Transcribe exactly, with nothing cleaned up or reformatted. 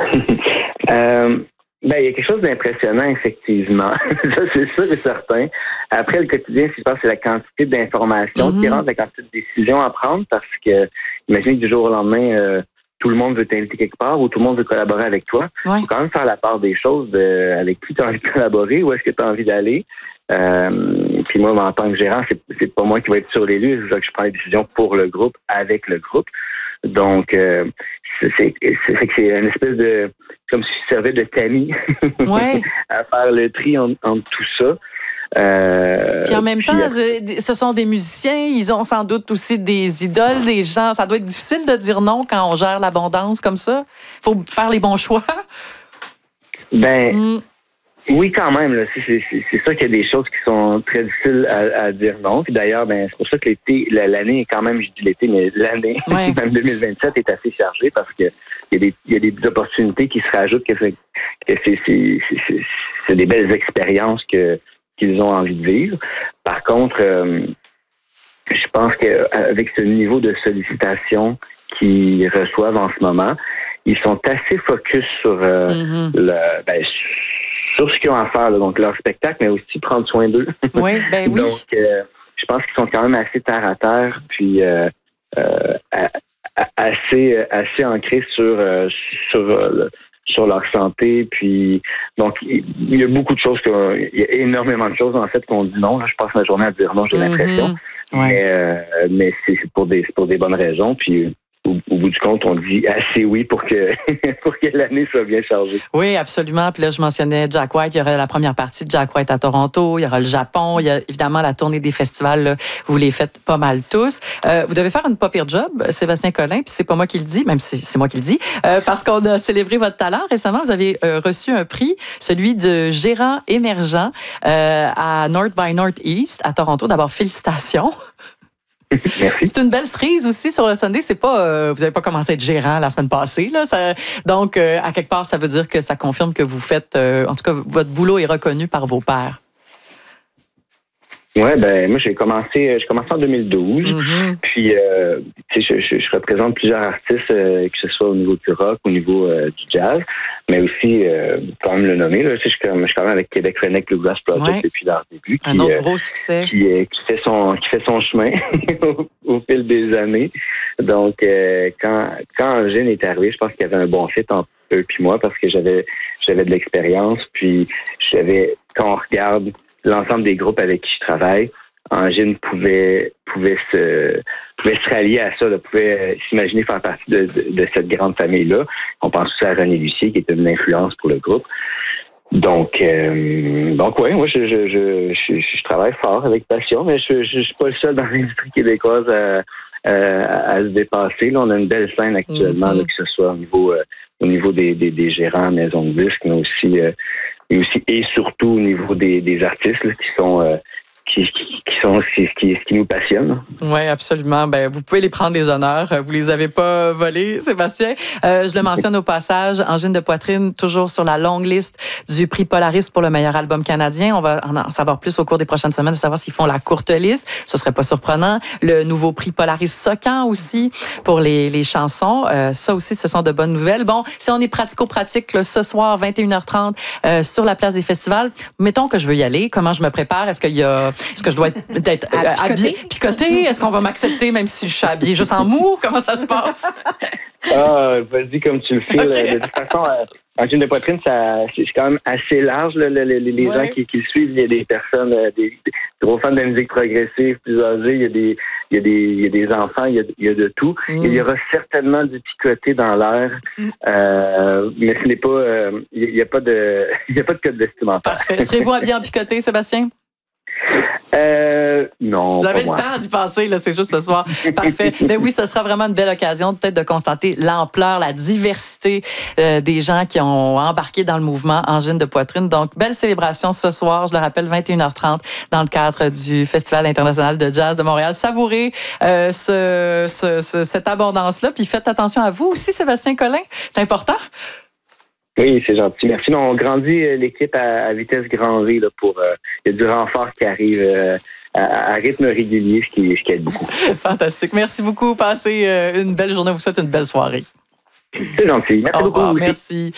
euh, ben, il y a quelque chose d'impressionnant, effectivement. Ça, c'est sûr et certain. Après, le quotidien, ce qui se passe, c'est la quantité d'informations mm-hmm. qui rentre, la quantité de décisions à prendre, parce que, imaginez que du jour au lendemain, euh, tout le monde veut t'inviter quelque part ou tout le monde veut collaborer avec toi. Il ouais. faut quand même faire la part des choses de, avec qui tu as envie de collaborer, où est-ce que tu as envie d'aller. Euh, puis moi, en tant que gérant, c'est, c'est pas moi qui vais être sur les lieux, c'est que je prends les décisions pour le groupe, avec le groupe. Donc, euh, c'est, c'est, c'est, c'est une espèce de... comme si je servais de tamis ouais. à faire le tri entre, entre tout ça. Euh, puis en même puis temps, je, ce sont des musiciens, ils ont sans doute aussi des idoles, des gens. Ça doit être difficile de dire non quand on gère l'abondance comme ça. Il faut faire les bons choix. Ben, mm. oui, quand même. Là, c'est, c'est, c'est sûr qu'il y a des choses qui sont très difficiles à, à dire non. Puis d'ailleurs, ben, c'est pour ça que l'été, l'année est quand même, je dis l'été, mais l'année, ouais. même deux mille vingt-sept est assez chargée parce que il y a des, il y a des opportunités qui se rajoutent, que c'est, que c'est, c'est, c'est, c'est, c'est des belles expériences que qu'ils ont envie de vivre. Par contre, euh, je pense qu'avec ce niveau de sollicitation qu'ils reçoivent en ce moment, ils sont assez focus sur euh, mm-hmm. le, ben, sur ce qu'ils ont à faire, là, donc leur spectacle, mais aussi prendre soin d'eux. Oui, ben oui. Donc, euh, je pense qu'ils sont quand même assez terre à terre, puis euh, euh, assez assez ancrés sur euh, sur euh, sur leur santé, puis donc il y a beaucoup de choses, que, il y a énormément de choses en fait qu'on dit non. Là, je passe ma journée à dire non, j'ai mm-hmm. l'impression, ouais. mais euh, mais c'est pour des c'est pour des bonnes raisons, puis Au, au bout du compte, on dit assez oui pour que pour que l'année soit bien chargée. Oui, absolument. Puis là, je mentionnais Jack White. Il y aura la première partie de Jack White à Toronto. Il y aura le Japon. Il y a évidemment la tournée des festivals. Là. Vous les faites pas mal tous. Euh, vous devez faire une pas pire job, Sébastien Collin. Puis c'est pas moi qui le dis, même si c'est moi qui le dis, euh, parce qu'on a célébré votre talent récemment. Vous avez euh, reçu un prix, celui de gérant émergent euh, à North by Northeast à Toronto. D'abord, félicitations. Merci. C'est une belle cerise aussi sur le Sunday. C'est pas, euh, vous n'avez pas commencé à être gérant la semaine passée. Là. Ça, donc, euh, à quelque part, ça veut dire que ça confirme que vous faites... Euh, en tout cas, votre boulot est reconnu par vos pairs. Oui, ben moi j'ai commencé j'ai commencé en deux mille douze. Mm-hmm. Puis euh, tu sais, je, je, je représente plusieurs artistes, euh, que ce soit au niveau du rock, au niveau euh, du jazz, mais aussi euh, quand même le nommer. Là, tu sais, je, suis, je suis quand même avec Québec Redneck Bluegrass Project ouais. depuis leur début. Qui, Un autre euh, gros succès. Qui, euh, qui fait son qui fait son chemin au, au fil des années. Donc euh, quand quand Angine est arrivé, je pense qu'il y avait un bon fit entre eux puis moi parce que j'avais j'avais de l'expérience. Puis j'avais quand on regarde l'ensemble des groupes avec qui je travaille, Angine pouvait pouvait se pouvait se rallier à ça, là, pouvait s'imaginer faire partie de, de, de cette grande famille-là. On pense aussi à René Lucier, qui était une influence pour le groupe. Donc, euh, donc ouais, moi je je, je je je travaille fort avec passion, mais je je, je suis pas le seul dans l'industrie québécoise à, à, à se dépasser. Là, on a une belle scène actuellement, mm-hmm. là, que ce soit au niveau euh, au niveau des, des des gérants à maison de disques, mais aussi euh, et aussi et surtout au niveau des, des artistes là, qui sont euh, qui, qui, qui sont ce qui, ce qui nous passionne. Oui, absolument. Ben, vous pouvez les prendre les honneurs. Vous les avez pas volés, Sébastien. Euh, je le mentionne au passage, Angine de poitrine, toujours sur la longue liste du prix Polaris pour le meilleur album canadien. On va en savoir plus au cours des prochaines semaines, de savoir s'ils font la courte liste. Ce serait pas surprenant. Le nouveau prix Polaris Socan aussi pour les, les chansons. Euh, ça aussi, ce sont de bonnes nouvelles. Bon, si on est pratico-pratique, là, ce soir, vingt et une heures trente, euh, sur la place des festivals, mettons que je veux y aller. Comment je me prépare? Est-ce qu'il y a Est-ce que je dois être, être euh, habillée, picotée? Est-ce qu'on va m'accepter même si je suis habillée juste en mou? Comment ça se passe? Ah, vas-y comme tu le fais. Okay. De toute façon, euh, Angine de poitrine, ça, c'est quand même assez large. Là, les les ouais. gens qui, qui le suivent, il y a des personnes, euh, des, des gros fans de la musique progressive, plus âgés, il y a des, il y a des, il y a des enfants, il y a, il y a de tout. Mm. Il y aura certainement du picoté dans l'air, mm. euh, mais ce n'est pas, euh, il n'y a pas de, il y a pas de code vestimentaire. Parfait. Serez-vous habillé en picoté, Sébastien? Euh, non. Vous avez le temps d'y penser, là, c'est juste ce soir. Parfait. Mais oui, ce sera vraiment une belle occasion peut-être de constater l'ampleur, la diversité euh, des gens qui ont embarqué dans le mouvement Angine de poitrine. Donc, belle célébration ce soir, je le rappelle, vingt et une heures trente, dans le cadre du Festival international de jazz de Montréal. Savourez euh, ce, ce, ce, cette abondance-là, puis faites attention à vous aussi, Sébastien Collin. C'est important. Oui, c'est gentil. Merci. On grandit l'équipe à, à vitesse grand V. Là, pour, euh, il y a du renfort qui arrive euh, à, à rythme régulier, ce qui, ce qui aide beaucoup. Fantastique. Merci beaucoup. Passez euh, une belle journée. On vous souhaite une belle soirée. C'est gentil. Merci Au beaucoup. revoir. Merci.